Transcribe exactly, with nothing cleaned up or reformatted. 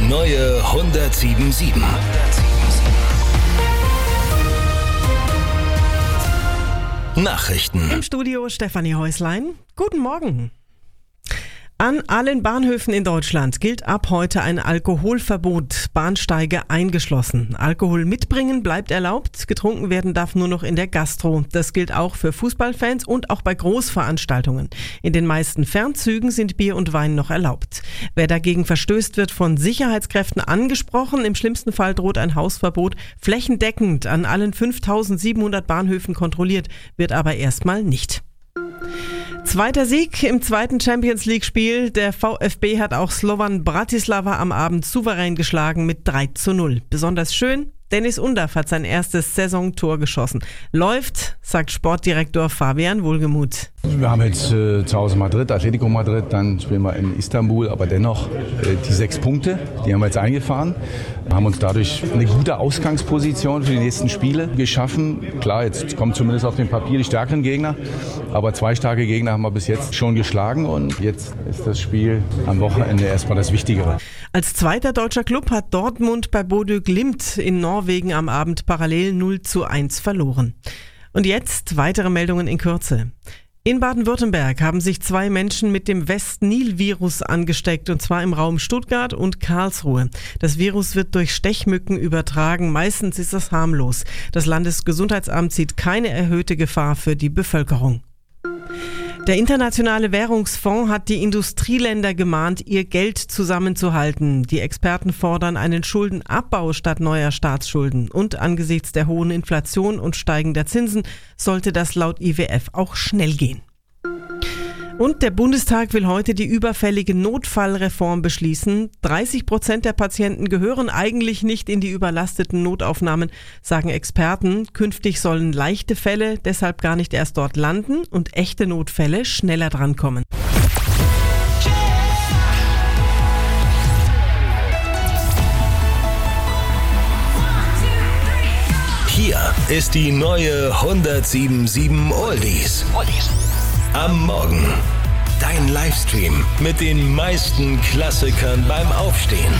neue hundertsieben sieben. Nachrichten. Im Studio Stefanie Häuslein. Guten Morgen. An allen Bahnhöfen in Deutschland gilt ab heute ein Alkoholverbot, Bahnsteige eingeschlossen. Alkohol mitbringen bleibt erlaubt, getrunken werden darf nur noch in der Gastro. Das gilt auch für Fußballfans und auch bei Großveranstaltungen. In den meisten Fernzügen sind Bier und Wein noch erlaubt. Wer dagegen verstößt, wird von Sicherheitskräften angesprochen. Im schlimmsten Fall droht ein Hausverbot. Flächendeckend an allen fünftausendsiebenhundert Bahnhöfen kontrolliert, wird aber erstmal nicht. Zweiter Sieg im zweiten Champions-League-Spiel. Der VfB hat auch Slovan Bratislava am Abend souverän geschlagen mit drei zu null. Besonders schön, Dennis Undaff hat sein erstes Saisontor geschossen. Läuft, sagt Sportdirektor Fabian Wohlgemuth. Wir haben jetzt äh, zu Hause Madrid, Atletico Madrid, dann spielen wir in Istanbul, aber dennoch äh, die sechs Punkte, die haben wir jetzt eingefahren. Wir haben uns dadurch eine gute Ausgangsposition für die nächsten Spiele geschaffen. Klar, jetzt kommen zumindest auf dem Papier die stärkeren Gegner, aber zwei starke Gegner haben wir bis jetzt schon geschlagen und jetzt ist das Spiel am Wochenende erstmal das Wichtigere. Als zweiter deutscher Club hat Dortmund bei Bodø Glimt in Norwegen am Abend parallel null zu eins verloren. Und jetzt weitere Meldungen in Kürze. In Baden-Württemberg haben sich zwei Menschen mit dem West-Nil-Virus angesteckt, und zwar im Raum Stuttgart und Karlsruhe. Das Virus wird durch Stechmücken übertragen. Meistens ist das harmlos. Das Landesgesundheitsamt sieht keine erhöhte Gefahr für die Bevölkerung. Der Internationale Währungsfonds hat die Industrieländer gemahnt, ihr Geld zusammenzuhalten. Die Experten fordern einen Schuldenabbau statt neuer Staatsschulden. Und angesichts der hohen Inflation und steigender Zinsen sollte das laut I W F auch schnell gehen. Und der Bundestag will heute die überfällige Notfallreform beschließen. dreißig Prozent der Patienten gehören eigentlich nicht in die überlasteten Notaufnahmen, sagen Experten. Künftig sollen leichte Fälle deshalb gar nicht erst dort landen und echte Notfälle schneller drankommen. Hier ist die neue hundertsieben Oldies. Am Morgen. Dein Livestream mit den meisten Klassikern beim Aufstehen.